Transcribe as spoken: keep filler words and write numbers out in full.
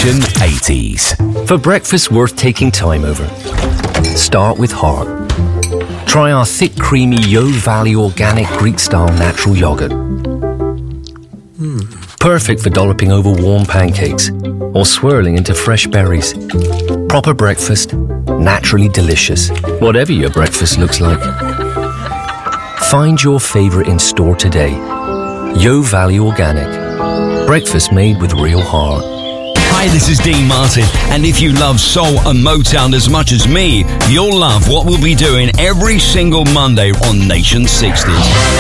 Nation eighties. For breakfast worth taking time over, start with heart. Try our thick, creamy Yo Valley organic Greek-style natural yogurt. Mm. Perfect for dolloping over warm pancakes or swirling into fresh berries. Proper breakfast, naturally delicious, whatever your breakfast looks like. Find your favorite in store today. Yo Valley Organic. Breakfast made with real heart. Hi, this is Dean Martin, and if you love soul and Motown as much as me, you'll love what we'll be doing every single Monday on Nation sixties.